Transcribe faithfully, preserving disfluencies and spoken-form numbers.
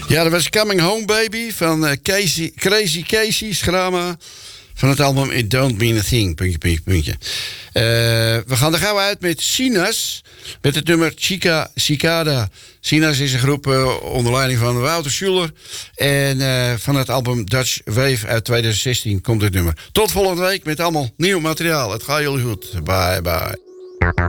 Ja, dat was Coming Home Baby van uh, Casey, Crazy Casey Schrama. Van het album It Don't Mean a Thing. Puntje, puntje, puntje. Uh, we gaan er gauw uit met Sinas. Met het nummer Chica Cicada. Sinas is een groep uh, onder leiding van Wouter Schuller. En uh, van het album Dutch Wave uit twintig zestien komt het nummer. Tot volgende week met allemaal nieuw materiaal. Het gaat jullie goed. Bye bye.